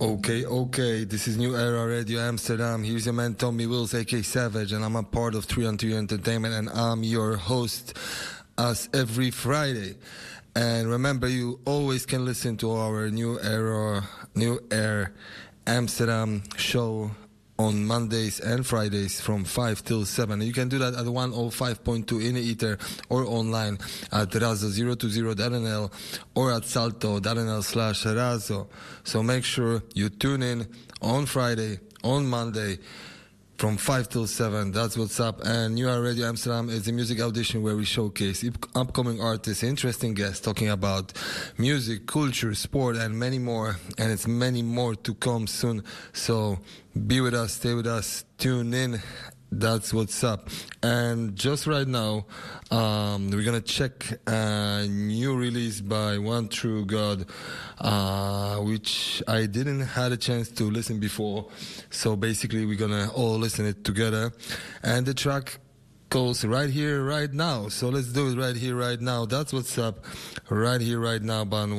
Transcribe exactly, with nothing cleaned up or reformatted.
Okay, okay, this is New Era Radio Amsterdam. Here's your man Tommy Wills, aka Savage, and I'm a part of three on three Entertainment, and I'm your host as every Friday. And remember, you always can listen to our New Era, New Air Amsterdam show on Mondays and Fridays from five till seven. You can do that at one oh five point two in the ether or online at razo zero two zero dot n l or at salto dot n l slash razo. So make sure you tune in on Friday, on Monday, from five till seven. That's what's up. And New Era Radio Amsterdam is a music audition where we showcase upcoming artists, interesting guests talking about music, culture, sport, and many more. And it's many more to come soon. So be with us, stay with us, tune in. That's what's up. And just right now, um, we're going to check a new release by One True God, uh, which I didn't had a chance to listen before. So basically, we're going to all listen it together. And the track goes right here, right now. So let's do it right here, right now. That's what's up. Right here, right now, Ban.